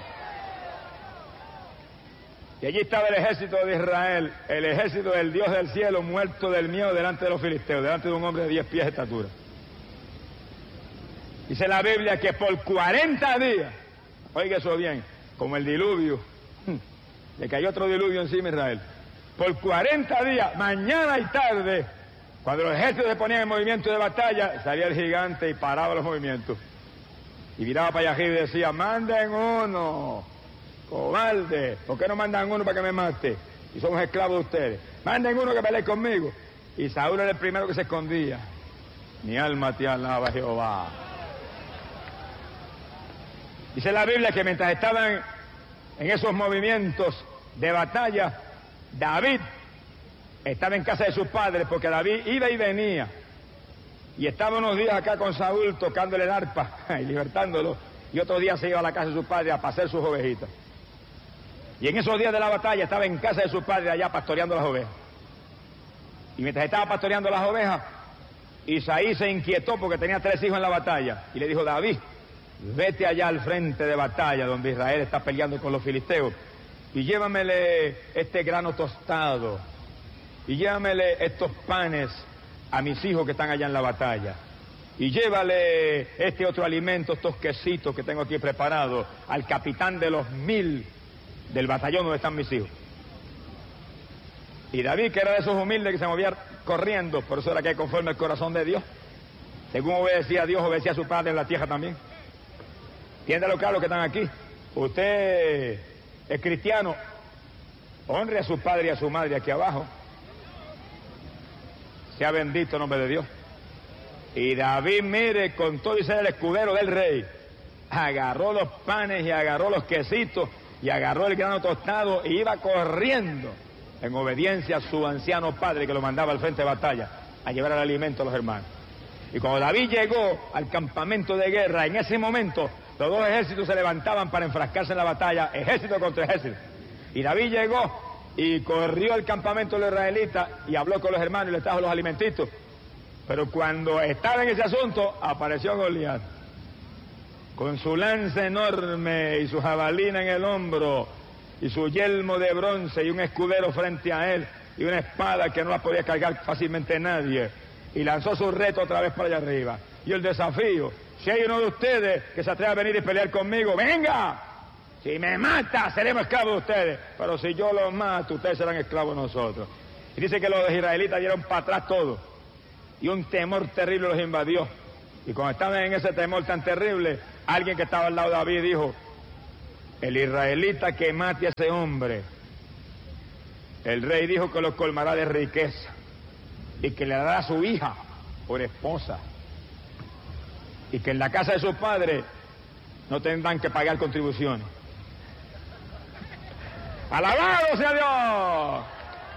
Y allí estaba el ejército de Israel, el ejército del Dios del cielo, muerto del miedo delante de los filisteos, delante de un hombre de diez pies de estatura. Dice la Biblia que por cuarenta días, oiga eso bien, como el diluvio, le cayó otro diluvio encima a Israel. Por cuarenta días, mañana y tarde, cuando los ejércitos se ponían en movimiento de batalla, salía el gigante y paraba los movimientos. Y miraba para allá y decía, manden uno. Cobarde, ¿por qué no mandan uno para que me mate? Y somos esclavos de ustedes. Manden uno que pelee conmigo. Y Saúl era el primero que se escondía. Mi alma te alaba, Jehová. Dice la Biblia que mientras estaban en esos movimientos de batalla, David estaba en casa de sus padres, porque David iba y venía. Y estaba unos días acá con Saúl tocándole el arpa y libertándolo. Y otros días se iba a la casa de sus padres a pasear sus ovejitas. Y en esos días de la batalla estaba en casa de sus padres allá pastoreando las ovejas. Y mientras estaba pastoreando las ovejas, Isaí se inquietó porque tenía tres hijos en la batalla. Y le dijo, David, vete allá al frente de batalla donde Israel está peleando con los filisteos. Y llévamele este grano tostado. Y llévamele estos panes a mis hijos que están allá en la batalla. Y llévale este otro alimento, estos quesitos que tengo aquí preparados, al capitán de los mil del batallón donde están mis hijos. Y David, que era de esos humildes que se movía corriendo, por eso era que conforme el corazón de Dios, según obedecía a Dios, obedecía a su padre en la tierra también. Entiéndalo claro que están aquí. Usted es cristiano, honre a su padre y a su madre aquí abajo. Sea bendito el nombre de Dios. Y David, mire, con todo y ser el escudero del rey, agarró los panes y agarró los quesitos y agarró el grano tostado y iba corriendo en obediencia a su anciano padre que lo mandaba al frente de batalla a llevar el alimento a los hermanos. Y cuando David llegó al campamento de guerra, en ese momento los dos ejércitos se levantaban para enfrascarse en la batalla, ejército contra ejército. Y David llegó y corrió al campamento de los israelitas y habló con los hermanos y les trajo los alimentitos. Pero cuando estaba en ese asunto, apareció Goliat, con su lanza enorme y su jabalina en el hombro, y su yelmo de bronce y un escudero frente a él, y una espada que no la podía cargar fácilmente nadie, y lanzó su reto otra vez para allá arriba. Y el desafío, si hay uno de ustedes que se atreve a venir y pelear conmigo, ¡venga! Si me mata, seremos esclavos de ustedes. Pero si yo los mato, ustedes serán esclavos de nosotros. Y dice que los israelitas dieron para atrás todo. Y un temor terrible los invadió. Y cuando estaban en ese temor tan terrible, alguien que estaba al lado de David dijo: el israelita que mate a ese hombre, el rey dijo que lo colmará de riqueza y que le dará a su hija por esposa. Y que en la casa de su padre no tendrán que pagar contribuciones. ¡Alabado sea Dios!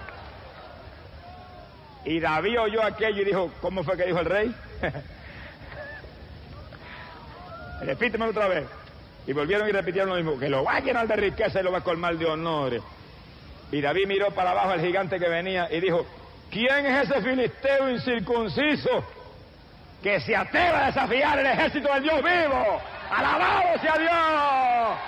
Y David oyó aquello y dijo: ¿cómo fue que dijo el rey? Repítemelo otra vez. Y volvieron y repitieron lo mismo: que lo va a llenar de riqueza y lo va a colmar de honores. Y David miró para abajo al gigante que venía y dijo: ¿quién es ese filisteo incircunciso que se atreva a desafiar el ejército del Dios vivo? ¡Alabado sea Dios!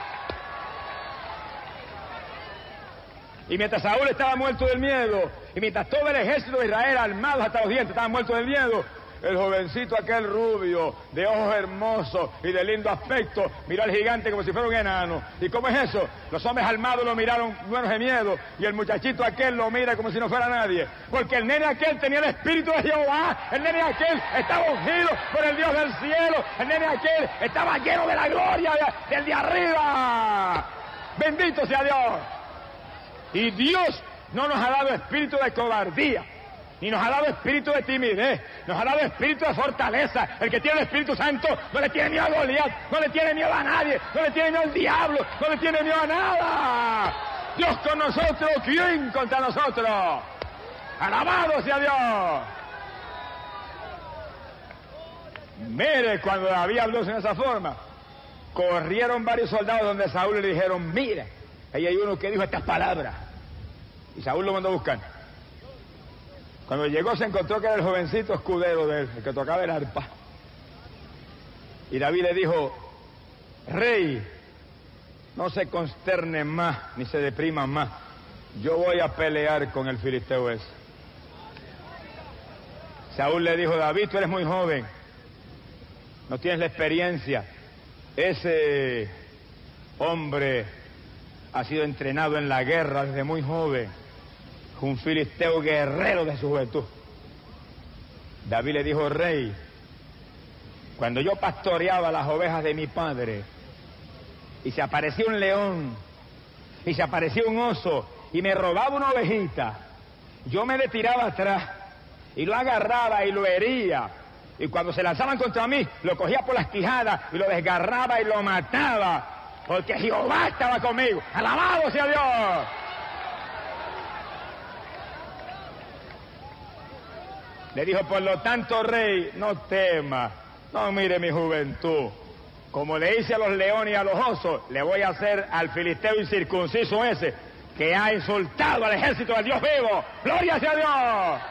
Y mientras Saúl estaba muerto del miedo, y mientras todo el ejército de Israel, armados hasta los dientes, estaban muertos del miedo, el jovencito aquel rubio, de ojos hermosos y de lindo aspecto, miró al gigante como si fuera un enano. ¿Y cómo es eso? Los hombres armados lo miraron llenos de miedo, y el muchachito aquel lo mira como si no fuera nadie. Porque el nene aquel tenía el espíritu de Jehová, el nene aquel estaba ungido por el Dios del cielo, el nene aquel estaba lleno de la gloria de, del de arriba. ¡Bendito sea Dios! Y Dios no nos ha dado espíritu de cobardía, ni nos ha dado espíritu de timidez, nos ha dado espíritu de fortaleza. El que tiene el Espíritu Santo no le tiene miedo a Goliat, no le tiene miedo a nadie, no le tiene miedo al diablo, no le tiene miedo a nada. Dios con nosotros, ¿quién contra nosotros? ¡Alabado sea Dios! Mire, cuando David habló en esa forma, corrieron varios soldados donde Saúl y le dijeron: mira, ahí hay uno que dijo estas palabras. Y Saúl lo mandó a buscar. Cuando llegó se encontró que era el jovencito escudero de él, el que tocaba el arpa. Y David le dijo: rey, no se consterne más, ni se deprima más. Yo voy a pelear con el filisteo ese. Saúl le dijo: David, tú eres muy joven, no tienes la experiencia. Ese hombre ha sido entrenado en la guerra desde muy joven, un filisteo guerrero de su juventud. David le dijo: rey, cuando yo pastoreaba las ovejas de mi padre, y se aparecía un león, y se aparecía un oso, y me robaba una ovejita, yo me le tiraba atrás, y lo agarraba y lo hería, y cuando se lanzaban contra mí, lo cogía por las quijadas, y lo desgarraba y lo mataba, porque Jehová estaba conmigo. ¡Alabado sea Dios! Le dijo: por lo tanto, rey, no temas, no mire mi juventud. Como le hice a los leones y a los osos, le voy a hacer al filisteo incircunciso ese, que ha insultado al ejército del Dios vivo. ¡Gloria sea Dios!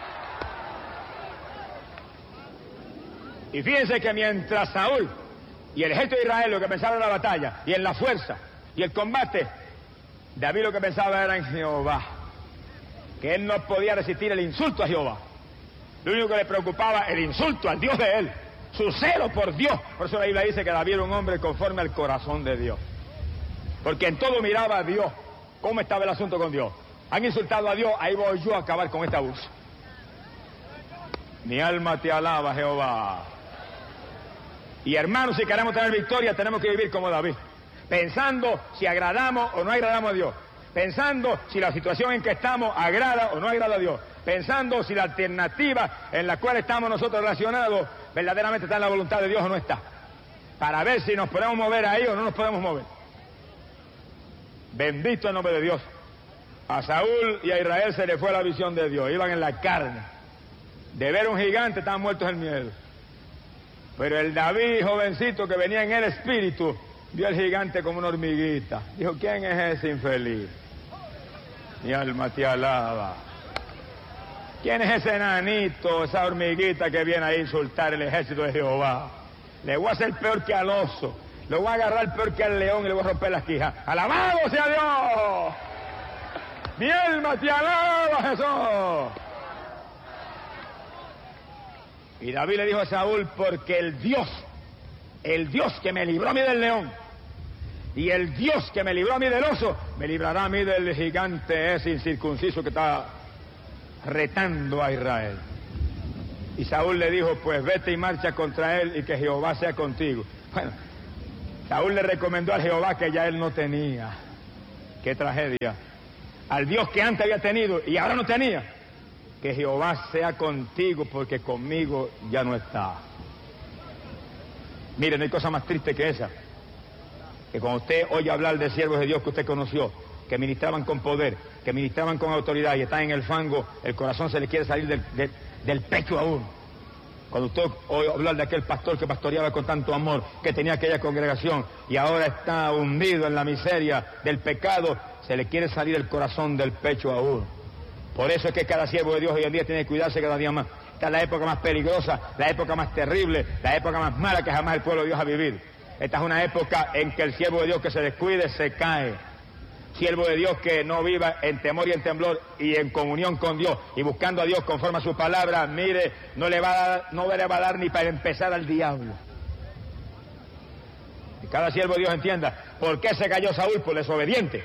Y fíjense que mientras Saúl y el ejército de Israel lo que pensaba en la batalla, y en la fuerza, y el combate, David lo que pensaba era en Jehová, que él no podía resistir el insulto a Jehová. Lo único que le preocupaba, el insulto al Dios de él, su celo por Dios. Por eso la Biblia dice que David era un hombre conforme al corazón de Dios, porque en todo miraba a Dios. ¿Cómo estaba el asunto con Dios? Han insultado a Dios, ahí voy yo a acabar con este abuso. Mi alma te alaba, Jehová. Y hermanos, si queremos tener victoria, tenemos que vivir como David, pensando si agradamos o no agradamos a Dios, pensando si la situación en que estamos agrada o no agrada a Dios, pensando si la alternativa en la cual estamos nosotros relacionados verdaderamente está en la voluntad de Dios o no está, para ver si nos podemos mover ahí o no nos podemos mover. Bendito el nombre de Dios. A Saúl y a Israel se le fue la visión de Dios, iban en la carne, de ver un gigante estaban muertos en miedo. Pero el David, jovencito que venía en el espíritu, vio al gigante como una hormiguita. Dijo: ¿quién es ese infeliz? Mi alma te alaba. ¿Quién es ese enanito, esa hormiguita que viene a insultar el ejército de Jehová? Le voy a hacer peor que al oso, le voy a agarrar peor que al león y le voy a romper las quijas. ¡Alabado sea Dios! Mi alma te alaba, Jesús. Y David le dijo a Saúl: porque el Dios, el Dios que me libró a mí del león Y el Dios que me libró a mí del oso, me librará a mí del gigante ese incircunciso que está retando a Israel. Y Saúl le dijo, pues vete y marcha contra él y que Jehová sea contigo. Bueno, Saúl le recomendó a Jehová que ya él no tenía. Qué tragedia. Al Dios que antes había tenido y ahora no tenía. Que Jehová sea contigo porque conmigo ya no está. Miren, no hay cosa más triste que esa. Que cuando usted oye hablar de siervos de Dios que usted conoció, que ministraban con poder, que ministraban con autoridad y están en el fango, el corazón se le quiere salir del, del, del pecho aún. Cuando usted oye hablar de aquel pastor que pastoreaba con tanto amor, que tenía aquella congregación y ahora está hundido en la miseria del pecado, se le quiere salir el corazón del pecho aún. Por eso es que cada siervo de Dios hoy en día tiene que cuidarse cada día más. Esta es la época más peligrosa, la época más terrible, la época más mala que jamás el pueblo de Dios ha vivido. Esta es una época en que el siervo de Dios que se descuide se cae. Siervo de Dios que no viva en temor y en temblor y en comunión con Dios y buscando a Dios conforme a su palabra, mire, no le va a dar, no le va a dar ni para empezar al diablo. Y cada siervo de Dios entienda por qué se cayó Saúl, por desobediente.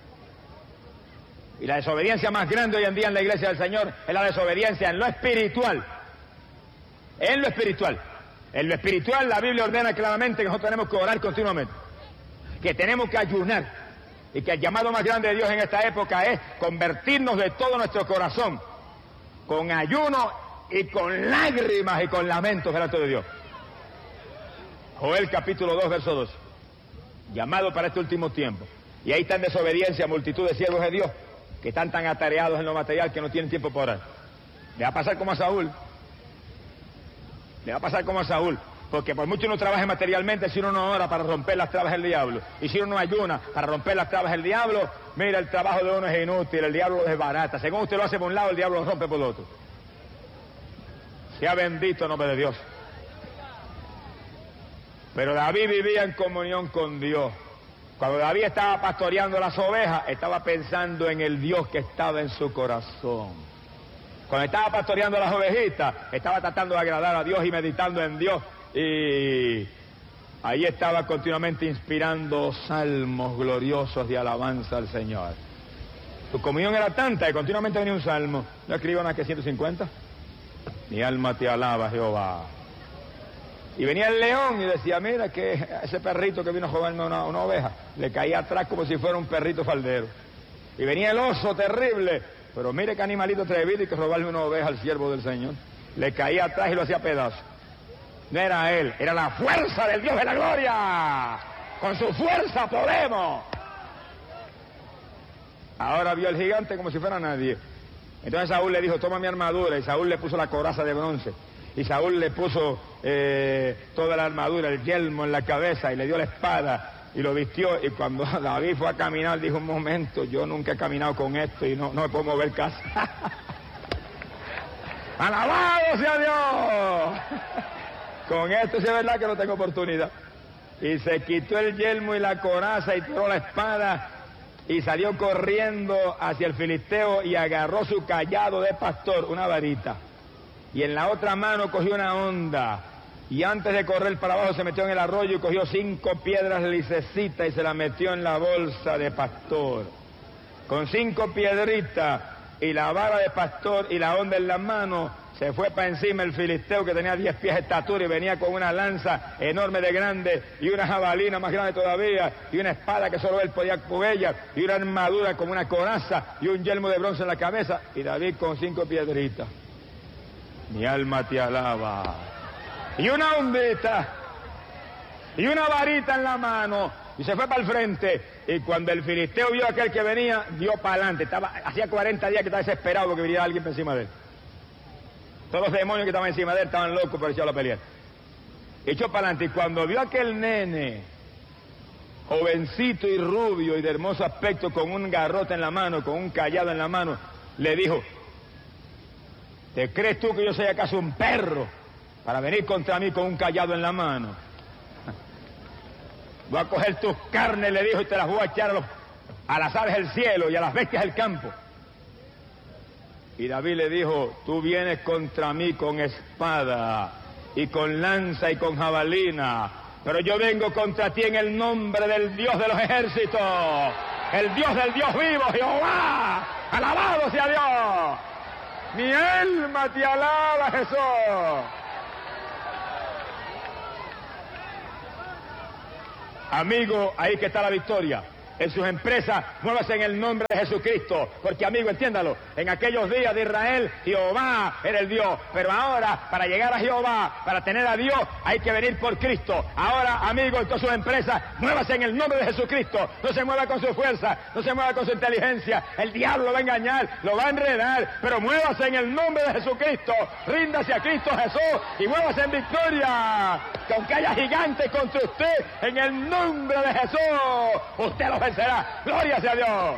Y la desobediencia más grande hoy en día en la iglesia del Señor es la desobediencia en lo espiritual. En lo espiritual. En lo espiritual la Biblia ordena claramente que nosotros tenemos que orar continuamente. Que tenemos que ayunar. Y que el llamado más grande de Dios en esta época es convertirnos de todo nuestro corazón. Con ayuno y con lágrimas y con lamentos delante de Dios. Joel capítulo dos, verso dos. Llamado para este último tiempo. Y ahí está en desobediencia multitud de siervos de Dios que están tan atareados en lo material que no tienen tiempo para orar. Le va a pasar como a Saúl. Le va a pasar como a Saúl. Porque por mucho uno trabaje materialmente, si uno no ora para romper las trabas del diablo, y si uno no ayuna para romper las trabas del diablo, mira, el trabajo de uno es inútil, el diablo lo desbarata. Según usted lo hace por un lado, el diablo lo rompe por el otro. Sea bendito el nombre de Dios. Pero David vivía en comunión con Dios. Cuando David estaba pastoreando las ovejas, estaba pensando en el Dios que estaba en su corazón. Cuando estaba pastoreando las ovejitas, estaba tratando de agradar a Dios y meditando en Dios. Y ahí estaba continuamente inspirando salmos gloriosos de alabanza al Señor. Su comunión era tanta que continuamente venía un salmo. ¿No escriban más que ciento cincuenta? Mi alma te alaba, Jehová. Y venía el león y decía, mira que ese perrito que vino a jugarme una, una oveja, le caía atrás como si fuera un perrito faldero. Y venía el oso terrible, pero mire qué animalito atrevido y que robarle una oveja al siervo del Señor. Le caía atrás y lo hacía pedazos. No era él, era la fuerza del Dios de la gloria. Con su fuerza podemos. Ahora vio al gigante como si fuera nadie. Entonces Saúl le dijo, toma mi armadura, y Saúl le puso la coraza de bronce. Y Saúl le puso eh, toda la armadura, el yelmo en la cabeza, y le dio la espada, y lo vistió. Y cuando David fue a caminar, dijo, un momento, yo nunca he caminado con esto, y no, no me puedo mover casi. ¡Alabado sea Dios! Con esto sí es verdad que no tengo oportunidad. Y se quitó el yelmo y la coraza y tiró la espada y salió corriendo hacia el filisteo y agarró su cayado de pastor, una varita. Y en la otra mano cogió una honda. Y antes de correr para abajo se metió en el arroyo y cogió cinco piedras lisecitas y se las metió en la bolsa de pastor. Con cinco piedritas y la vara de pastor y la honda en la mano, se fue para encima el filisteo que tenía diez pies de estatura y venía con una lanza enorme de grande y una jabalina más grande todavía y una espada que solo él podía con ella y una armadura como una coraza y un yelmo de bronce en la cabeza y David con cinco piedritas. Mi alma te alaba. Y una ondita y una varita en la mano y se fue para el frente. Y cuando el filisteo vio a aquel que venía, dio para adelante. Estaba, hacía cuarenta días que estaba desesperado porque viniera alguien por encima de él. Todos los demonios que estaban encima de él estaban locos por echarlo a pelear. Echó para adelante y cuando vio a aquel nene, jovencito y rubio y de hermoso aspecto, con un garrote en la mano, con un cayado en la mano, le dijo, ¿te crees tú que yo soy acaso un perro para venir contra mí con un cayado en la mano? Voy a coger tus carnes, le dijo, y te las voy a echar a, los, a las aves del cielo y a las bestias del campo. Y David le dijo, tú vienes contra mí con espada y con lanza y con jabalina, Pero yo vengo contra ti en el nombre del Dios de los ejércitos, el Dios del Dios vivo, Jehová. Alabado sea Dios. Mi alma te alaba, Jesús. Amigo, ahí que está la victoria. En sus empresas, muévase en el nombre de Jesucristo. Porque, amigo, entiéndalo, en aquellos días de Israel, Jehová era el Dios. Pero ahora, para llegar a Jehová, para tener a Dios, hay que venir por Cristo. Ahora, amigo, en todas sus empresas, muévase en el nombre de Jesucristo. No se mueva con su fuerza, no se mueva con su inteligencia. El diablo lo va a engañar, lo va a enredar. Pero muévase en el nombre de Jesucristo. Ríndase a Cristo Jesús y muévase en victoria. Que aunque haya gigantes contra usted, en el nombre de Jesús, usted lo vencerá. Gloria sea a Dios.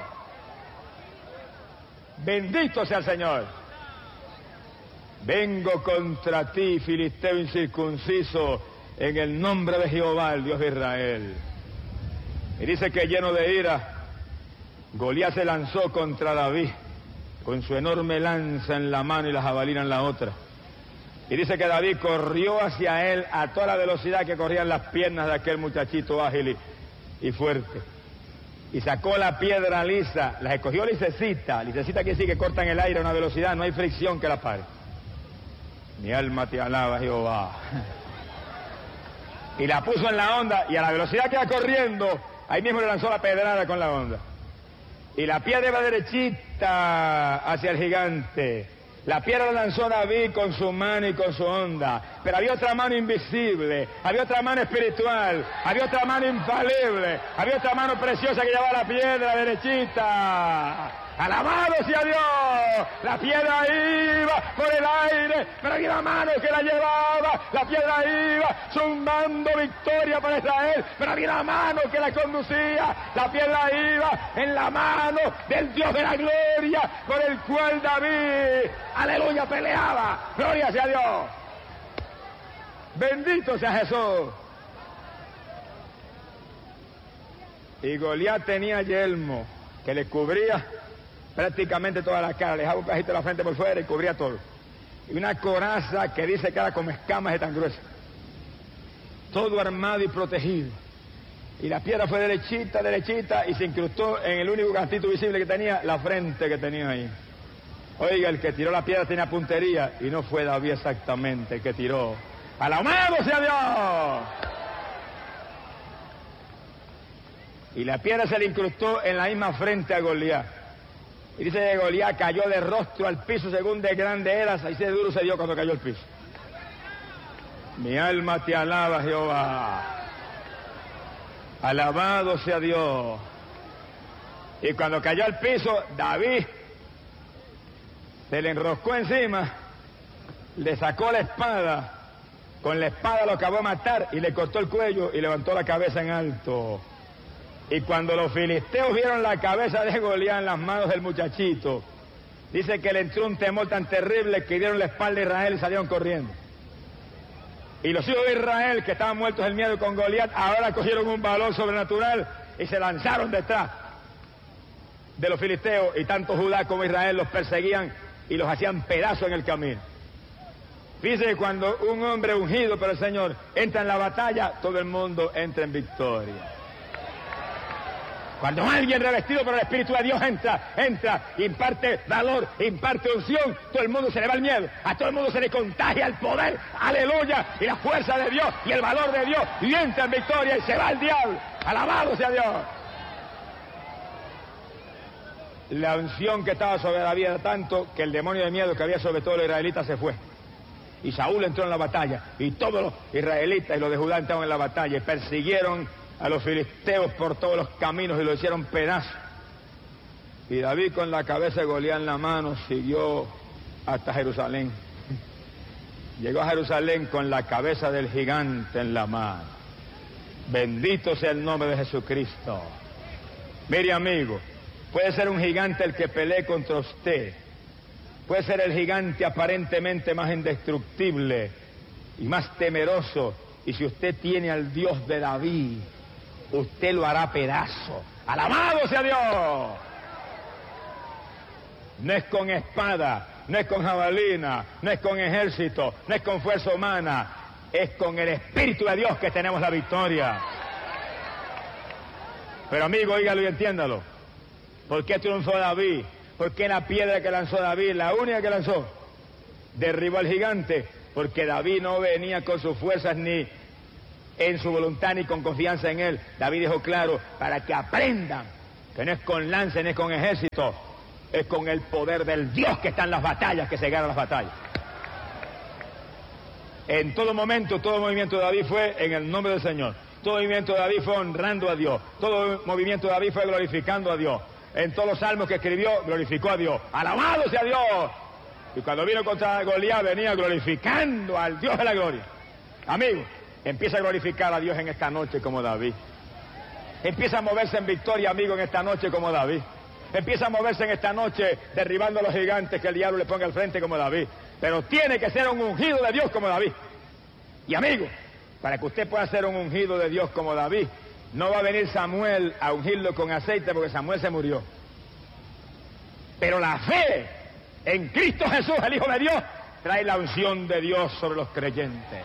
Bendito sea el Señor. Vengo contra ti, filisteo incircunciso, en el nombre de Jehová, el Dios de Israel. Y dice que lleno de ira, Goliat se lanzó contra David, con su enorme lanza en la mano y la jabalina en la otra. Y dice que David corrió hacia él a toda la velocidad que corrían las piernas de aquel muchachito ágil y, y fuerte. Y sacó la piedra lisa, la escogió lisecita. Lisecita quiere decir que corta en el aire a una velocidad, no hay fricción que la pare. Mi alma te alaba, Jehová. Y la puso en la onda, y a la velocidad que iba corriendo, ahí mismo le lanzó la pedrada con la onda. Y la piedra iba derechita hacia el gigante. La piedra la lanzó David con su mano y con su onda. Pero había otra mano invisible, había otra mano espiritual, había otra mano infalible, había otra mano preciosa que llevaba la piedra derechita. ¡Alabado sea Dios! La piedra iba por el aire, pero había una mano que la llevaba. La piedra iba zumbando victoria para Israel, pero había una mano que la conducía. La piedra iba en la mano del Dios de la gloria, por el cual David, aleluya, peleaba. ¡Gloria sea Dios! ¡Bendito sea Jesús! Y Goliat tenía yelmo que le cubría prácticamente toda la cara, le dejaba un cajito de la frente por fuera y cubría todo. Y una coraza que dice que era como escamas de tan gruesa. Todo armado y protegido. Y la piedra fue derechita, derechita, y se incrustó en el único cantito visible que tenía, la frente que tenía ahí. Oiga, el que tiró la piedra tenía puntería, y no fue David exactamente el que tiró. ¡Alabado sea Dios! Y la piedra se le incrustó en la misma frente a Goliat. Y dice que Goliat cayó de rostro al piso según de grande era, así de duro se dio cuando cayó al piso. Mi alma te alaba, Jehová. Alabado sea Dios. Y cuando cayó al piso, David se le enroscó encima, le sacó la espada, con la espada lo acabó de matar y le cortó el cuello y levantó la cabeza en alto. Y cuando los filisteos vieron la cabeza de Goliat en las manos del muchachito, dice que le entró un temor tan terrible que dieron la espalda a Israel y salieron corriendo. Y los hijos de Israel, que estaban muertos del miedo con Goliat, ahora cogieron un valor sobrenatural y se lanzaron detrás de los filisteos, y tanto Judá como Israel los perseguían y los hacían pedazos en el camino. Fíjese, cuando un hombre ungido por el Señor entra en la batalla, todo el mundo entra en victoria. Cuando alguien revestido por el Espíritu de Dios entra, entra, imparte valor, imparte unción, todo el mundo se le va el miedo, a todo el mundo se le contagia el poder, aleluya, y la fuerza de Dios y el valor de Dios, y entra en victoria y se va el diablo. Alabado sea Dios. La unción que estaba sobre David era tanto que el demonio de miedo que había sobre todos los israelitas se fue. Y Saúl entró en la batalla, y todos los israelitas y los de Judá entraron en la batalla y persiguieron a los filisteos por todos los caminos y lo hicieron pedazos. Y David, con la cabeza de Goliat en la mano, siguió hasta Jerusalén. Llegó a Jerusalén con la cabeza del gigante en la mano. Bendito sea el nombre de Jesucristo. Mire, amigo, puede ser un gigante el que pelee contra usted. Puede ser el gigante aparentemente más indestructible y más temeroso. Y si usted tiene al Dios de David, usted lo hará pedazo. ¡Alabado sea Dios! No es con espada, no es con jabalina, no es con ejército, no es con fuerza humana. Es con el Espíritu de Dios que tenemos la victoria. Pero amigo, oígalo y entiéndalo. ¿Por qué triunfó David? ¿Por qué la piedra que lanzó David, la única que lanzó, derribó al gigante? Porque David no venía con sus fuerzas ni en su voluntad ni con confianza en él. David dijo claro, para que aprendan que no es con lanza, no es con ejército, es con el poder del Dios que está en las batallas, que se ganan las batallas. En todo momento, todo movimiento de David fue en el nombre del Señor. Todo movimiento de David fue honrando a Dios. Todo movimiento de David fue glorificando a Dios. En todos los salmos que escribió, glorificó a Dios. ¡Alabado sea Dios! Y cuando vino contra Goliat, venía glorificando al Dios de la gloria. Amigo, empieza a glorificar a Dios en esta noche como David. Empieza a moverse en victoria, amigo, en esta noche como David. Empieza a moverse en esta noche derribando a los gigantes que el diablo le ponga al frente como David. Pero tiene que ser un ungido de Dios como David. Y amigo, para que usted pueda ser un ungido de Dios como David, no va a venir Samuel a ungirlo con aceite porque Samuel se murió. Pero la fe en Cristo Jesús, el Hijo de Dios, trae la unción de Dios sobre los creyentes.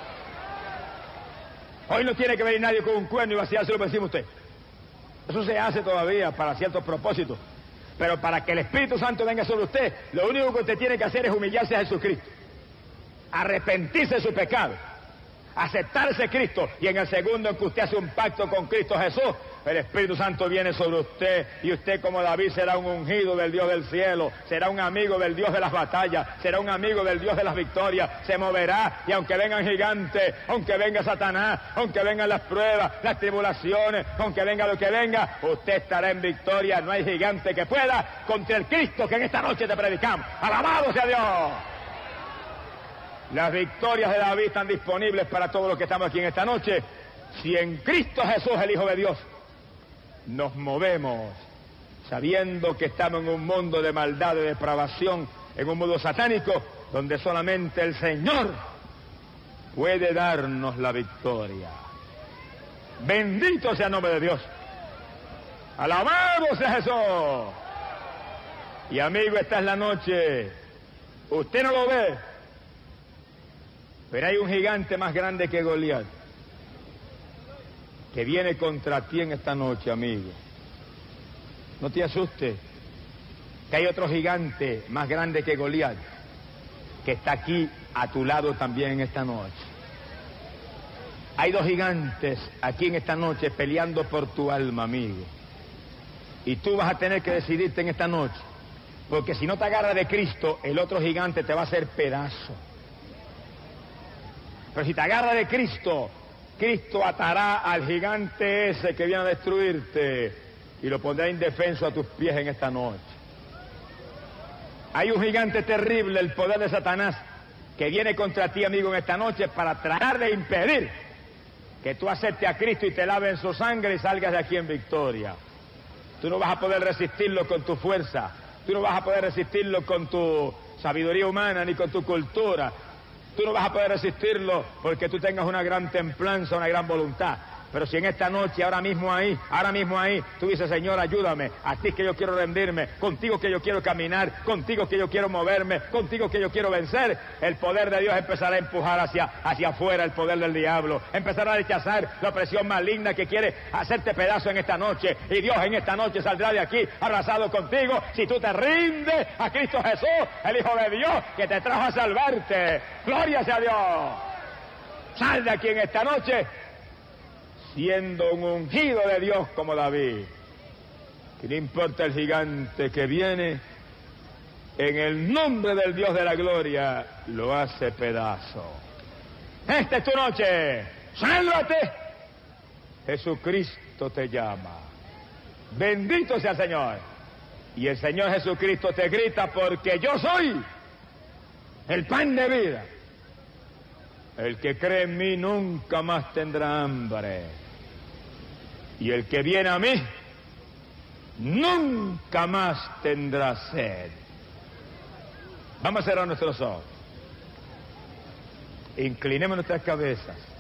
Hoy no tiene que venir nadie con un cuerno y vaciárselo por encima de usted. Eso se hace todavía para ciertos propósitos. Pero para que el Espíritu Santo venga sobre usted, lo único que usted tiene que hacer es humillarse a Jesucristo. Arrepentirse de su pecado. Aceptarse Cristo, y en el segundo en que usted hace un pacto con Cristo Jesús, el Espíritu Santo viene sobre usted, y usted como David será un ungido del Dios del cielo, será un amigo del Dios de las batallas, será un amigo del Dios de las victorias, se moverá, y aunque vengan gigantes, aunque venga Satanás, aunque vengan las pruebas, las tribulaciones, aunque venga lo que venga, usted estará en victoria. No hay gigante que pueda contra el Cristo que en esta noche te predicamos. ¡Alabado sea Dios! Las victorias de David están disponibles para todos los que estamos aquí en esta noche. Si en Cristo Jesús, el Hijo de Dios, nos movemos sabiendo que estamos en un mundo de maldad, de depravación, en un mundo satánico, donde solamente el Señor puede darnos la victoria. Bendito sea el nombre de Dios. Alabado sea Jesús. Y amigo, esta es la noche. Usted no lo ve, pero hay un gigante más grande que Goliat que viene contra ti en esta noche, amigo. No te asustes, que hay otro gigante más grande que Goliat que está aquí a tu lado también en esta noche. Hay dos gigantes aquí en esta noche peleando por tu alma, amigo. Y tú vas a tener que decidirte en esta noche, porque si no te agarras de Cristo, el otro gigante te va a hacer pedazo. Pero si te agarras de Cristo, Cristo atará al gigante ese que viene a destruirte y lo pondrá indefenso a tus pies en esta noche. Hay un gigante terrible, el poder de Satanás, que viene contra ti, amigo, en esta noche para tratar de impedir que tú aceptes a Cristo y te laves en su sangre y salgas de aquí en victoria. Tú no vas a poder resistirlo con tu fuerza, tú no vas a poder resistirlo con tu sabiduría humana ni con tu cultura. Tú no vas a poder resistirlo porque tú tengas una gran templanza, una gran voluntad. Pero si en esta noche, ahora mismo ahí, ahora mismo ahí, tú dices, Señor, ayúdame, a ti que yo quiero rendirme, contigo que yo quiero caminar, contigo que yo quiero moverme, contigo que yo quiero vencer, el poder de Dios empezará a empujar hacia, hacia afuera el poder del diablo, empezará a rechazar la opresión maligna que quiere hacerte pedazo en esta noche, y Dios en esta noche saldrá de aquí arrasado contigo si tú te rindes a Cristo Jesús, el Hijo de Dios, que te trajo a salvarte. ¡Gloria sea a Dios! Sal de aquí en esta noche siendo un ungido de Dios como David, que no importa el gigante que viene, en el nombre del Dios de la gloria lo hace pedazo. Esta es tu noche, sálvate, Jesucristo te llama, bendito sea el Señor, y el Señor Jesucristo te grita, porque yo soy el pan de vida. El que cree en mí nunca más tendrá hambre. Y el que viene a mí nunca más tendrá sed. Vamos a cerrar nuestros ojos. Inclinemos nuestras cabezas.